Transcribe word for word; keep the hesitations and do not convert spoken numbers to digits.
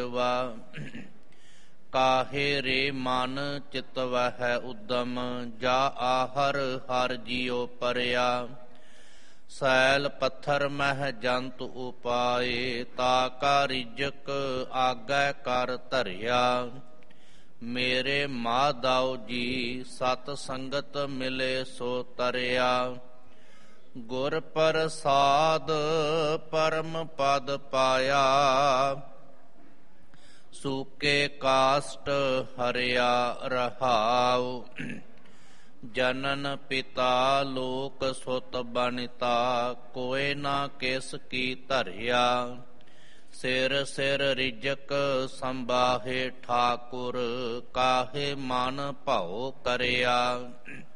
ਵਾ ਕਾਹੇ ਰੇ ਮਨ ਚਿਤਵਹਿ ਉਦਮ ਜਾ ਆਹਰ ਹਰ ਜੀਉ ਪਰਿਆ ਸੈਲ ਪੱਥਰ ਮਹਿ ਜੰਤ ਉਪਾਏ ਤਾ ਕਾ ਰਿਜਕ ਆਗੈ ਕਰ ਧਰਿਆ ਮੇਰੇ ਮਾਧਾਉ ਜੀ ਸਤ ਸੰਗਤ ਮਿਲੇ ਸੋ ਤਰਿਆ ਗੁਰ ਪ੍ਰਸਾਦ ਪਰਮ ਪਦ ਪਾਇਆ ਸੂਕੇ ਕਾਸ਼ਟ ਹਰਿਆ ਰਹਾਉ ਜਨਨ ਪਿਤਾ ਲੋਕ ਸੁਤ ਬਨਿਤਾ ਕੋਇ ਨਾ ਕਿਸ ਕੀ ਧਰਿਆ ਸਿਰ ਸਿਰ ਰਿਜਕ ਸੰਬਾਹੇ ਠਾਕੁਰ ਕਾਹੇ ਮਨ ਭਾਉ ਕਰਿਆ।